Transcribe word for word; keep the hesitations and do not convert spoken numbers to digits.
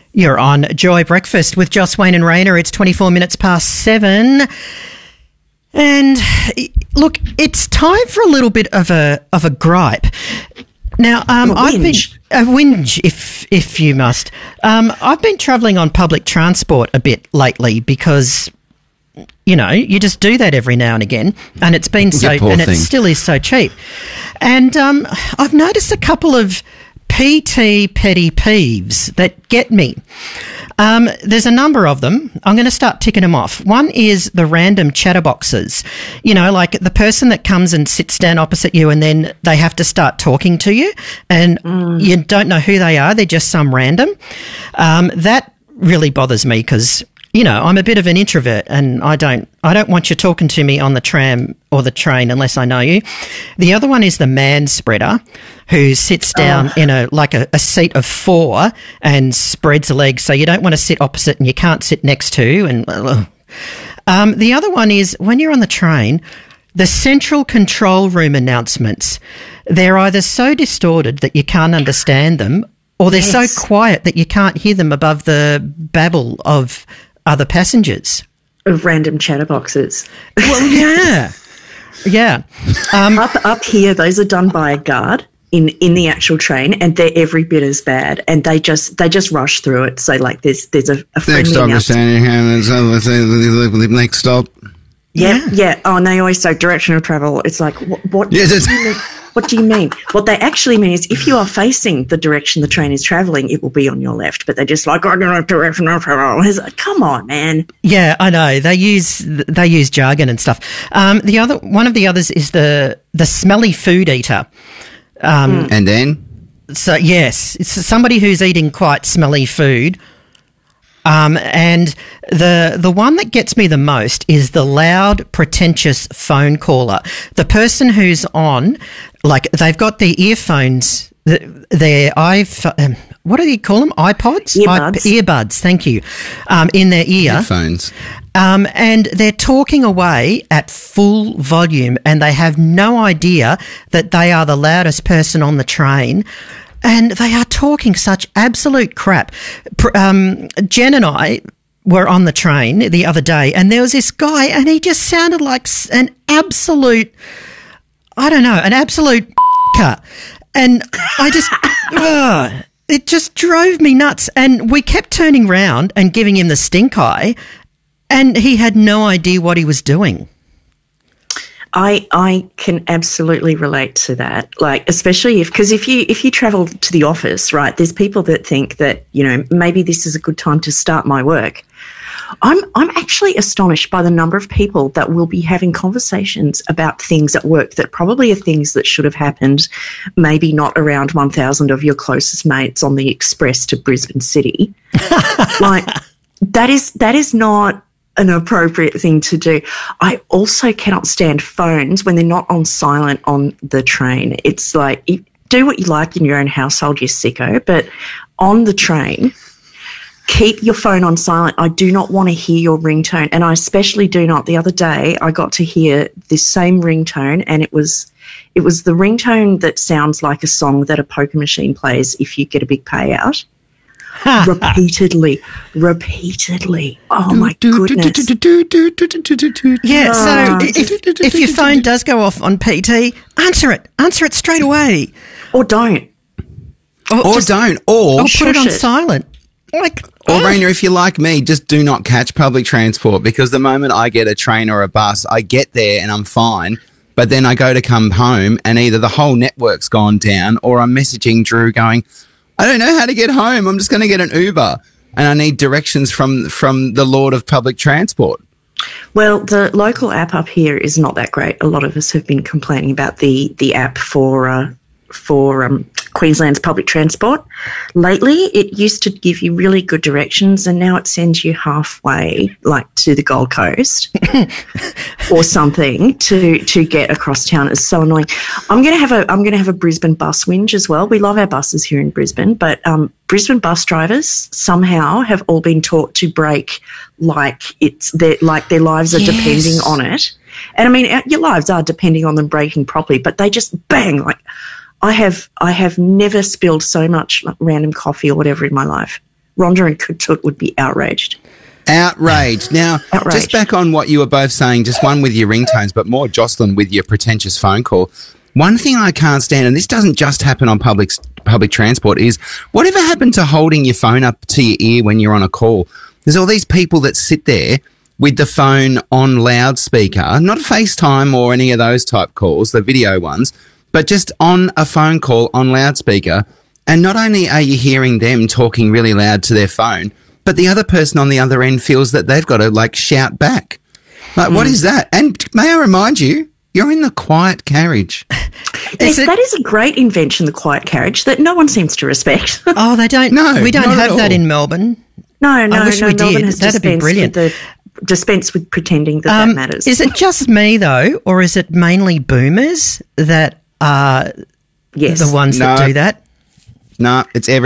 You're on Joy Breakfast with Joss, Wayne and Raina. It's twenty-four minutes past seven. And look, it's time for a little bit of a of a gripe. Now, um, a I've been whinge. a whinge, if if you must. Um, I've been travelling on public transport a bit lately because, you know, you just do that every now and again, and it's been so, You poor and thing. it still is so cheap. And um, I've noticed a couple of P T petty peeves that get me. Um, there's a number of them. I'm going to start ticking them off. One is the random chatterboxes. You know, like the person that comes and sits down opposite you and then they have to start talking to you and mm. you don't know who they are. They're just some random. Um, that really bothers me because, you know, I'm a bit of an introvert and I don't I don't want you talking to me on the tram or the train unless I know you. The other one is the man spreader who sits down oh. in a like a, a seat of four and spreads the legs, so you don't want to sit opposite and you can't sit next to. And uh, um, the other one is when you're on the train, the central control room announcements. They're either so distorted that you can't understand them, or they're yes. so quiet that you can't hear them above the babble of other passengers. Of random chatterboxes. Well, yeah. Yeah. Um, up up here, those are done by a guard in, in the actual train, and they're every bit as bad. And they just they just rush through it. So like there's there's a, a Next stop is Sandringham. Next stop. Yeah, Yeah. yeah. Oh, and they always say direction of travel. It's like what what, Yes, what it's- do you mean? What do you mean? What they actually mean is if you are facing the direction the train is travelling, it will be on your left. But they're just like, I don't know direction of travel. It's like, come on, man. Yeah, I know. They use they use jargon and stuff. Um, the other one of the others is the the smelly food eater. Um, And then? So yes, it's somebody who's eating quite smelly food. Um, and the the one that gets me the most is the loud, pretentious phone caller. The person who's on, like they've got the earphones, the, their iPhone, what do you call them? iPods? Earbuds. I, earbuds, thank you, um, in their ear. Headphones. Um, and they're talking away at full volume and they have no idea that they are the loudest person on the train. And they are talking such absolute crap. Pr- Um, Jen and I were on the train the other day and there was this guy and he just sounded like s- an absolute, I don't know, an absolute car. And I just, ugh, it just drove me nuts. And we kept turning round and giving him the stink eye and he had no idea what he was doing. I I can absolutely relate to that. Like, especially if because if you if you travel to the office, right? There's people that think that, you know, maybe this is a good time to start my work. I'm I'm actually astonished by the number of people that will be having conversations about things at work that probably are things that should have happened, maybe not around one thousand of your closest mates on the express to Brisbane City. Like that is that is not an appropriate thing to do. I also cannot stand phones when they're not on silent on the train. It's like, you do what you like in your own household, you sicko, but on the train, keep your phone on silent. I do not want to hear your ringtone, and I especially do not. The other day, I got to hear this same ringtone, and it was it was the ringtone that sounds like a song that a poker machine plays if you get a big payout. repeatedly, repeatedly. Oh my goodness! Yeah, so Oh. if, if your phone does go off on P T, answer it. Answer it straight away. Or don't. Or just- don't. Or, Or put it on shush it. silent. Like, or oh. Raina, if you like me, just do not catch public transport because the moment I get a train or a bus, I get there and I'm fine. But then I go to come home and either the whole network's gone down or I'm messaging Drew going, I don't know how to get home. I'm just going to get an Uber. And I need directions from from the Lord of Public Transport. Well, the local app up here is not that great. A lot of us have been complaining about the the app for uh, for um, Queensland's public transport. Lately, it used to give you really good directions, and now it sends you halfway, like to the Gold Coast or something, to to get across town. It's so annoying. I'm gonna have a I'm gonna have a Brisbane bus whinge as well. We love our buses here in Brisbane, but um, Brisbane bus drivers somehow have all been taught to brake like it's their like their lives are Yes. depending on it. And I mean, your lives are depending on them braking properly, but they just bang like. I have I have never spilled so much like, random coffee or whatever in my life. Rhonda and Kutut would be outraged. Outraged. Now, Outraged. just back on what you were both saying, just one with your ringtones, but more Jocelyn with your pretentious phone call. One thing I can't stand, and this doesn't just happen on public public transport, is whatever happened to holding your phone up to your ear when you're on a call? There's all these people that sit there with the phone on loudspeaker, not FaceTime or any of those type calls, the video ones, but just on a phone call on loudspeaker. And not only are you hearing them talking really loud to their phone, but the other person on the other end feels that they've got to, like, shout back. Like, mm. what is that? And may I remind you, you're in the quiet carriage. Yes, that is a great invention, the quiet carriage, that no one seems to respect. Oh, they don't. No, we don't not have at that all. in Melbourne. No, no, I wish no. we Melbourne did. has That'd be dispensed brilliant. With the, dispense with pretending that Um, that matters. Is it just me, though, or is it mainly boomers that are yes. the ones No. that do that? No, it's every